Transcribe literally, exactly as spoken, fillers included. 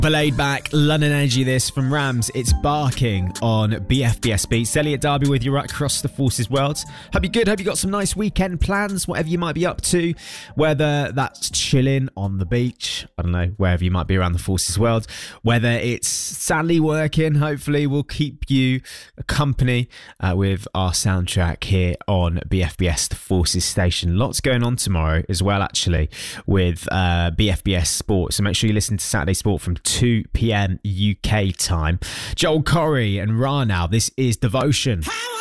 Laid back London energy this from Rams. It's Barking on B F B S Beats. Elliot Darby with you right across the Forces world. Hope you're good. Hope you got some nice weekend plans, whatever you might be up to, whether that's chilling on the beach, I don't know, wherever you might be around the Forces world, whether it's sadly working. Hopefully we'll keep you company uh, with our soundtrack here on B F B S, the Forces station. Lots going on tomorrow as well, actually, with uh, B F B S Sport. So make sure you listen to Saturday Sport from two p.m. U K time. Joel Corey and Ra now. This is Devotion. Power!